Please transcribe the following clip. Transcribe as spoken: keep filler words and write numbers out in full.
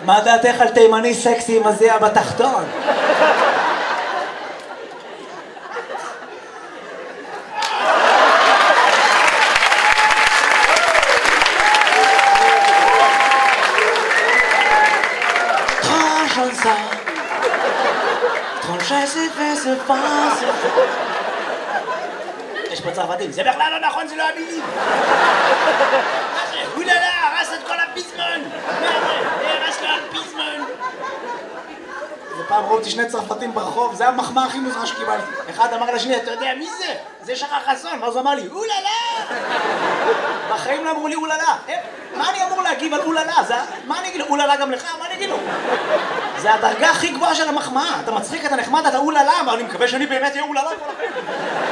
מה דעתך על תימני סקסי עם הזיע בתחתון? יש פה צרפתים, זה בכלל לא נכון, זה לא המילים. מה זה? אוללה, הרס את כל הפיזמון. מה זה? הרס לו הפיזמון. ופעם ראיתי שני צרפתים ברחוב, זה המחמאה הכי מוזרה שקיבלתי. אחד אמר לשני, אתה יודע מי זה? זה שחר חסון. ואז הוא אמר לי, אוללה! בחיים לא אמרו לי אוללה. מה אני אמור להגיב על אוללה? מה אני אגיד לו? אוללה גם לך? מה אני אגיד לו? זה הדרגה הכי גבוהה של המחמאה. אתה מצחיק, אתה נחמד, אתה אוללה, אבל אני מקווה שאני באמת אהיה אוללה.